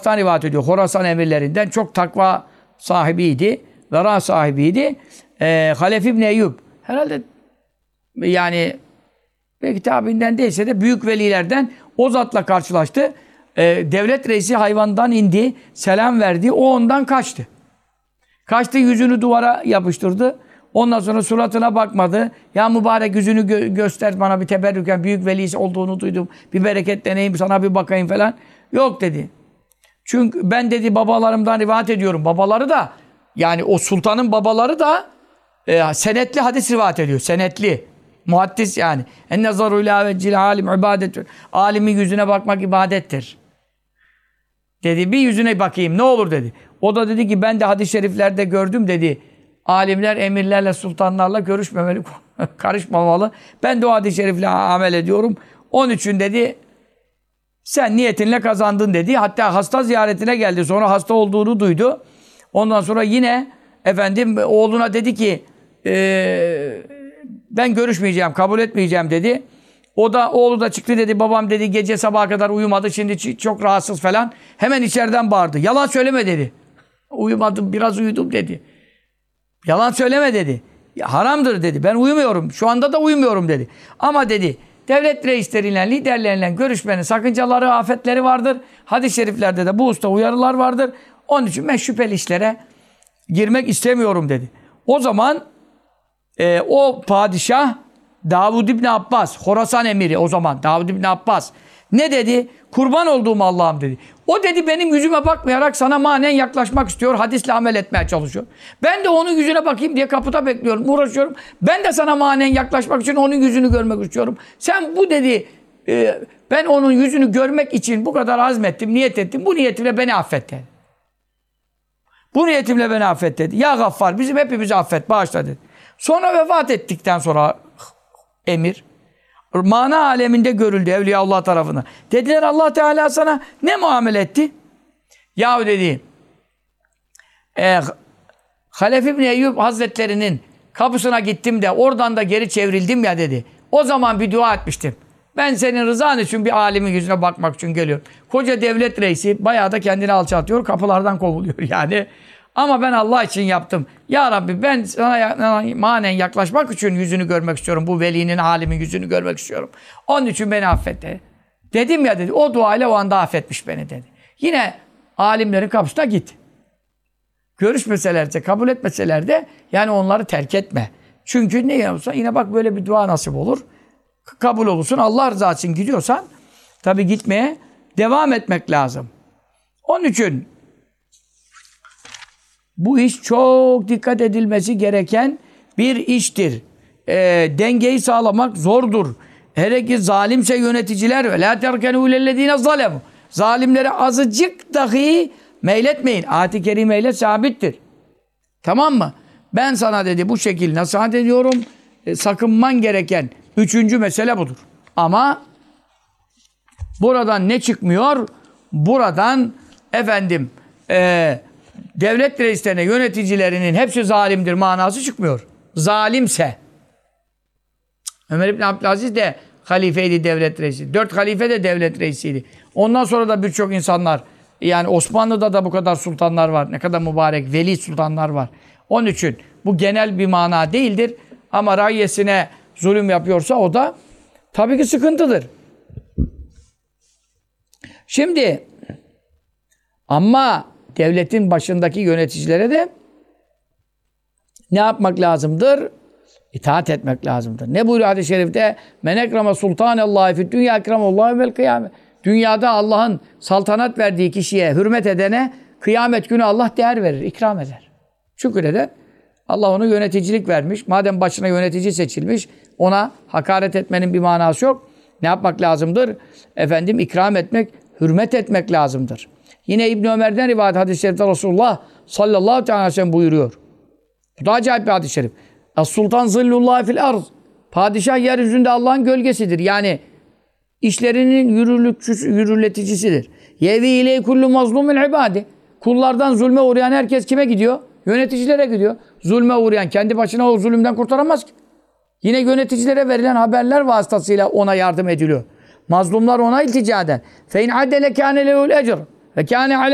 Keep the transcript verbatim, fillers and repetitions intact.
Abbas'tan rivayet ediyor. Horasan emirlerinden çok takva sahibiydi. Vera sahibiydi. Ee, Halef İbni Eyyub. Herhalde yani belki tabiinden değilse de büyük velilerden o zatla karşılaştı. Ee, devlet reisi hayvandan indi. Selam verdi. O ondan kaçtı. Kaçtı, yüzünü duvara yapıştırdı. Ondan sonra suratına bakmadı. Ya mübarek yüzünü gö göster bana bir teberrüken, büyük velisi olduğunu duydum. Bir bereketleneyim, sana bir bakayım falan. Yok dedi. Çünkü ben dedi babalarımdan rivayet ediyorum. Babaları da yani o sultanın babaları da e, senetli hadis rivayet ediyor. Senetli. Muhaddis yani. En nazaru ila veccil alim ibadettir. Alimin yüzüne bakmak ibadettir. Dedi bir yüzüne bakayım ne olur dedi. O da dedi ki ben de hadis-i şeriflerde gördüm dedi. Alimler emirlerle, sultanlarla görüşmemeli, karışmamalı. Ben de o hadis-i şerifle amel ediyorum. Onun için dedi sen niyetinle kazandın dedi. Hatta hasta ziyaretine geldi. Sonra hasta olduğunu duydu. Ondan sonra yine efendim oğluna dedi ki e, ben görüşmeyeceğim, kabul etmeyeceğim dedi. O da oğlu da çıktı dedi. Babam dedi gece sabaha kadar uyumadı. Şimdi çok rahatsız falan. Hemen içeriden bağırdı. Yalan söyleme dedi. Uyumadım, biraz uyudum dedi. Yalan söyleme dedi. Ya, haramdır dedi. Ben uyumuyorum. Şu anda da uyumuyorum dedi. Ama dedi devlet reisleriyle, liderleriyle görüşmenin sakıncaları, afetleri vardır. Hadis-i şeriflerde de bu usta uyarılar vardır. Onun için ben şüpheli işlere girmek istemiyorum dedi. O zaman e, o padişah Davud İbni Abbas, Horasan emiri o zaman Davud İbni Abbas ne dedi? Kurban olduğum Allah'ım dedi. O dedi benim yüzüme bakmayarak sana manen yaklaşmak istiyor. Hadisle amel etmeye çalışıyor. Ben de onun yüzüne bakayım diye kapıda bekliyorum, uğraşıyorum. Ben de sana manen yaklaşmak için onun yüzünü görmek istiyorum. Sen bu dedi e, ben onun yüzünü görmek için bu kadar azmettim, niyet ettim. Bu niyetimle beni affet dedi. Bu niyetimle beni affet dedi. Ya Gaffar bizim hepimizi affet, bağışla dedi. Sonra vefat ettikten sonra emir mana aleminde görüldü Evliyaullah tarafından. Dediler Allah Teala sana ne muamele etti? Yahu dedi e, Halef İbni Eyyub Hazretlerinin kapısına gittim de oradan da geri çevrildim ya dedi. O zaman bir dua etmiştim. Ben senin rızan için bir alimin yüzüne bakmak için geliyorum. Koca devlet reisi bayağı da kendini alçaltıyor. Kapılardan kovuluyor yani. Ama ben Allah için yaptım. Ya Rabbi ben sana manen yaklaşmak için yüzünü görmek istiyorum. Bu velinin, alimin yüzünü görmek istiyorum. Onun için beni affet dedi. Dedim ya dedi. O duayla o anda affetmiş beni dedi. Yine alimlerin kapısına git. Görüşmeseler de, kabul etmeseler de yani onları terk etme. Çünkü ne yapsa yine bak böyle bir dua nasip olur. Kabul olursun. Allah rızası için gidiyorsan tabii gitmeye devam etmek lazım. Onun için bu iş çok dikkat edilmesi gereken bir iştir. E, dengeyi sağlamak zordur. Hele ki zalimse yöneticiler ve la terkenu lellezine zalemu. Zalimlere azıcık dahi meyletmeyin. Ayet-i kerimeyle sabittir. Tamam mı? Ben sana dedi bu şekilde nasihat ediyorum. E, sakınman gereken üçüncü mesele budur. Ama buradan ne çıkmıyor? Buradan efendim eee devlet reislerine, yöneticilerinin hepsi zalimdir manası çıkmıyor. Zalimse. Ömer İbni Abdülaziz de halifeydi, devlet reisi. Dört halife de devlet reisiydi. Ondan sonra da birçok insanlar, yani Osmanlı'da da bu kadar sultanlar var. Ne kadar mübarek, veli sultanlar var. Onun için bu genel bir mana değildir. Ama raiyesine zulüm yapıyorsa o da tabii ki sıkıntıdır. Şimdi ama devletin başındaki yöneticilere de ne yapmak lazımdır? İtaat etmek lazımdır. Ne buyuruyor hadis-i şerifte? Men ekreme sultanellahi fid dünya ekremullahi vel kıyamet. Dünyada Allah'ın saltanat verdiği kişiye hürmet edene kıyamet günü Allah değer verir, ikram eder. Çünkü neden? Allah ona yöneticilik vermiş. Madem başına yönetici seçilmiş, ona hakaret etmenin bir manası yok. Ne yapmak lazımdır? Efendim ikram etmek, hürmet etmek lazımdır. Yine İbn Ömer'den rivayet hadis-i şerifte Resulullah sallallahu aleyhi ve sellem buyuruyor. Bu da acayip bir hadis-i şerif. Es-sultan zillullah fil arz. Padişah yeryüzünde Allah'ın gölgesidir. Yani işlerinin yürürleticisidir. Yevi ile kullu mazlumin ibadi. Kullardan zulme uğrayan herkes kime gidiyor? Yöneticilere gidiyor. Zulme uğrayan kendi başına o zulümden kurtaramaz ki. Yine yöneticilere verilen haberler vasıtasıyla ona yardım ediliyor. Mazlumlar ona iltica eder. Fe in adele kâne lehul ecr ve kâne